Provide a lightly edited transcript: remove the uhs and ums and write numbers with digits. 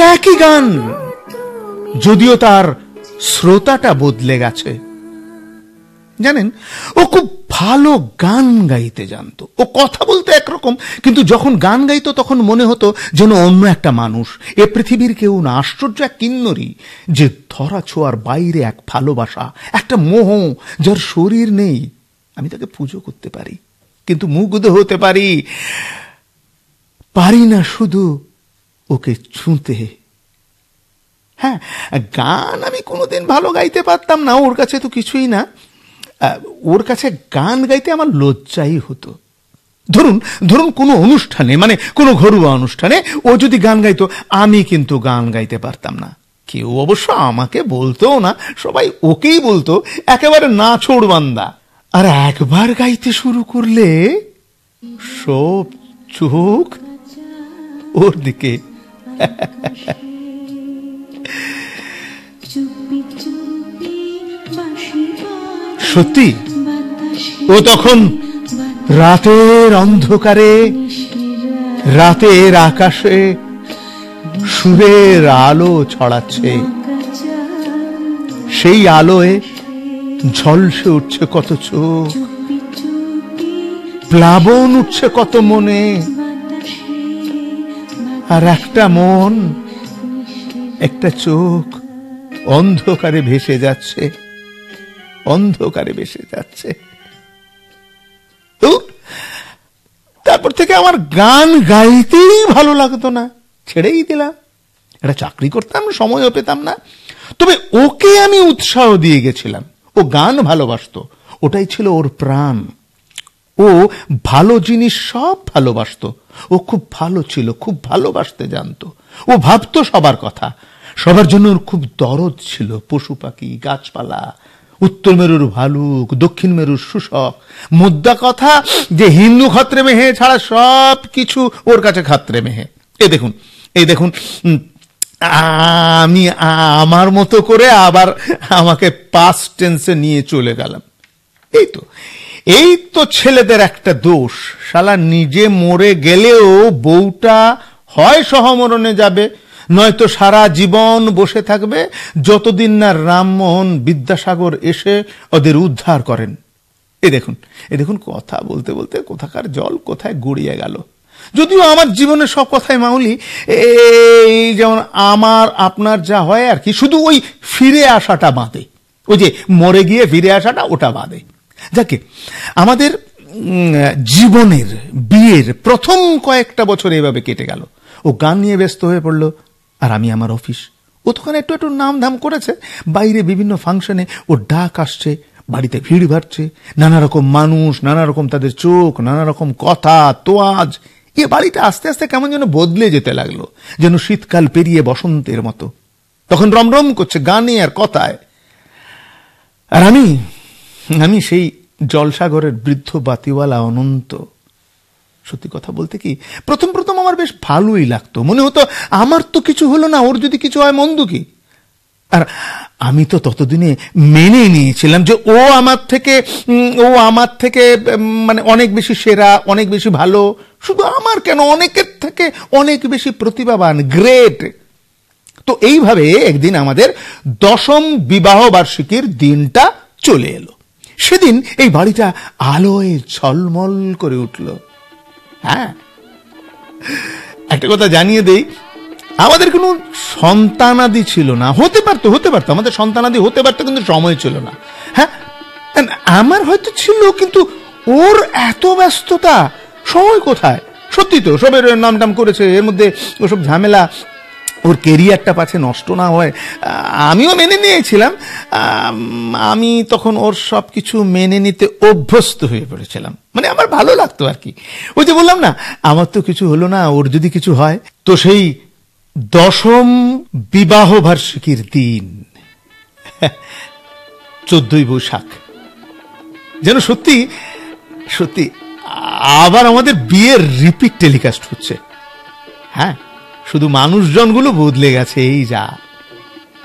একই গান, যদিও তার শ্রোতাটা বদলে গেছে। জানেন, ও খুব ভালো গান গাইতে জানতো। ও কথা বলতে একরকম, কিন্তু যখন গান গাইতো তখন মনে হতো যেন অন্য একটা মানুষ, এ পৃথিবীর কেউ না। আশ্চর্য এক কিন্নরী, যে ধরা ছোঁয়ার বাইরে এক ভালোবাসা, একটা মোহ, যার শরীর নেই। আমি তাকে পুজো করতে পারি, কিন্তু মুগ্ধ হতে পারি না শুধু ওকে ছুঁতে। হ্যাঁ, গান আমি কোনোদিন ভালো গাইতে পারতাম না, ওর কাছে তো কিছুই না। ওর কাছে গান গাইতে আমার লজ্জাই হতো। ধরুন কোনো অনুষ্ঠানে, মানে কোনো ঘরোয়া অনুষ্ঠানে ও যদি গান গাইতো, আমি কিন্তু গান গাইতে পারতাম না। কেউ অবশ্য আমাকে বলতেও না, সবাই ওকেই বলতো একেবারে নাছোড় বান্দা। আর একবার গাইতে শুরু করলে সব চোখ ওর দিকে। সত্যি, ও তখন রাতের অন্ধকারে, রাতের আকাশে সুরের আলো ছড়াচ্ছে। সেই আলোয় ঝলসে উঠছে কত চোখ, প্লাবন উঠছে কত মনে। আর একটা মন, একটা চোখ অন্ধকারে ভেসে যাচ্ছে, অন্ধকারে ভেসে যাচ্ছে। তারপর থেকে আমার গান গাইতেই ভালো লাগতো না, ছেড়েই দিলাম। একটা চাকরি করতাম, সময়ও পেতাম না। তবে ওকে আমি উৎসাহ দিয়ে গেছিলাম। ও গান ভালোবাসতো, ওটাই ছিল ওর প্রাণ। ও ভালো জিনিস সব ভালোবাসতো। ও খুব ভালো ছিল, খুব ভালোবাসতে জানতো। ও ভাবতো সবার কথা, সবার জন্য ওর খুব দরদ ছিল। পশু পাখি, গাছপালা, উত্তর মেরুর ভালুক, দক্ষিণ মেরুর শুশক। মোদ্দা কথা যে হিন্দু খাত্রে মেহে ছাড়া সব কিছু ওর কাছে খাত্রে মেহে। এই দেখুন আমি আমার মতো করে আবার আমাকে পাস্ট টেন্সে নিয়ে চলে গেলাম। এই তো ছেলেদের একটা দোষ, শালা নিজে মরে গেলেও বউটা হয় সহমরণে যাবে, নয়তো সারা জীবন বসে থাকবে, যতদিন না রামমোহন বিদ্যাসাগর এসে ওদের উদ্ধার করেন। এই দেখুন কথা বলতে বলতে কোথাকার জল কোথায় গড়িয়ে গেল। যদিও আমার জীবনের সব কথাই মামুলি, এই যেমন আমার আপনার যা হয় আর কি, শুধু ওই ফিরে আসাটা বাদে, ওই যে মরে গিয়ে ফিরে আসাটা, ওটা বাদে। যাকে আমাদের জীবনের বিয়ের প্রথম কয়েকটা বছর এভাবে কেটে গেল। ও গান নিয়ে ব্যস্ত হয়ে পড়লো, আর আমি আমার অফিস। ও তখন একটু একটু নাম ধাম করেছে, বাইরে বিভিন্ন ফাংশনে ওর ডাক আসছে, বাড়িতে ভিড় বাড়ছে, নানা রকম মানুষ, নানা রকম তাদের চোখ, নানা রকম কথা, তোয়াজ। এ বাড়িটা আস্তে আস্তে কেমন যেন বদলে যেতে লাগলো, যেন শীতকাল পেরিয়ে বসন্তের মতো। তখন রমরম করছে গানে আর কথায়। আর আমি সেই জলসাগরের বৃদ্ধ বাতিওয়ালা অনন্ত। সত্যি কথা বলতে কি, প্রথম আমার বেশ ভালোই লাগতো। মনে হতো আমার তো কিছু হলো না, ওর যদি কিছু হয় মন্দ কি। আর আমি তো ততদিনে মেনে নিয়েছিলাম যে ও আমার থেকে মানে অনেক বেশি সেরা, অনেক বেশি ভালো। শুধু আমার কেন, অনেকের থেকে অনেক বেশি প্রতিভাবান, গ্রেট। তো এইভাবে একদিন আমাদের 10ম বিবাহ বার্ষিকীর দিনটা চলে এলো। সেদিন এই বাড়িটা আলোয় ঝলমল করে উঠল। হ্যাঁ, একটা কথা জানিয়ে দেই, আমাদের কোনো সন্তানাদি ছিল না। হতে পারতো আমাদের সন্তানাদি হতে পারতো, কিন্তু সময় ছিল না। হ্যাঁ, আমার হয়তো ছিল, কিন্তু ওর এত ব্যস্ততা, সময় কোথায়। সত্যি তো, সবের নাম টাম করেছে, এর মধ্যে ওসব ঝামেলা, ওর কেরিয়ারটা পাছে নষ্ট না হয়, আমিও মেনে নিয়েছিলাম। আমি তখন ওর সব কিছু মেনে নিতে অভ্যস্ত হয়ে পড়েছিলাম। মানে আমার ভালো লাগতো আর কি। ওই যে বললাম না, আমার তো কিছু হলো না, ওর যদি কিছু হয়। তো সেই 10ম বিবাহ বার্ষিকীর দিন, 14ই বৈশাখ, যেন সত্যি আবার আমাদের বিয়ের রিপিট টেলিকাস্ট হচ্ছে। হ্যাঁ, শুধু মানুষজনগুলো বদলে গেছে, এই যা।